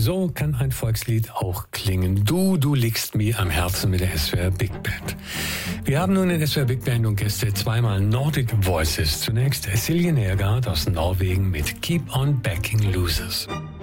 So kann ein Volkslied auch klingen. Du liegst mir am Herzen mit der SWR Big Band. Wir haben nun in SWR Big Band und Gäste zweimal Nordic Voices. Zunächst Silje Nergard aus Norwegen mit Keep on Backing Losers.